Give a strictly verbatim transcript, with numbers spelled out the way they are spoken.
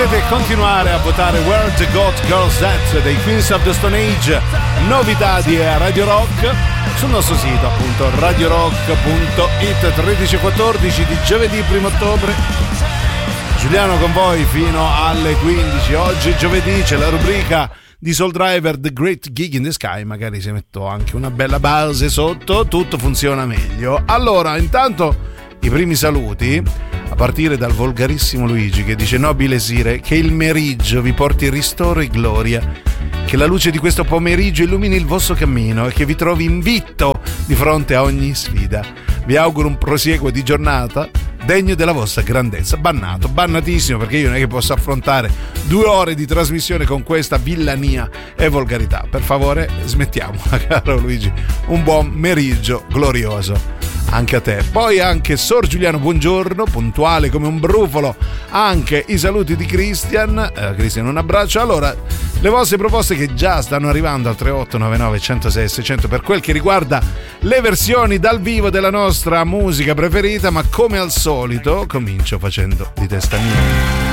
Potete continuare a votare Where the Got Girls At dei Queens of the Stone Age, novità di Radio Rock, sul nostro sito appunto radio rock punto it. Tredici e quattordici di giovedì primo ottobre. Giuliano con voi fino alle quindici. Oggi giovedì c'è la rubrica di Soul Driver, The Great Gig in the Sky. Magari se metto anche una bella base sotto, tutto funziona meglio. Allora, intanto i primi saluti, a partire dal volgarissimo Luigi che dice: nobile sire, che il meriggio vi porti ristoro e gloria, che la luce di questo pomeriggio illumini il vostro cammino e che vi trovi invitto di fronte a ogni sfida. Vi auguro un prosieguo di giornata degno della vostra grandezza. Bannato, bannatissimo, perché io non è che posso affrontare due ore di trasmissione con questa villania e volgarità. Per favore smettiamola, caro Luigi. Un buon meriggio glorioso anche a te. Poi anche Sor Giuliano, buongiorno, puntuale come un brufolo. Anche i saluti di Christian. eh, Christian, un abbraccio. Allora, le vostre proposte che già stanno arrivando al tre otto nove nove uno zero sei seicento per quel che riguarda le versioni dal vivo della nostra musica preferita, ma come al solito comincio facendo di testa mia.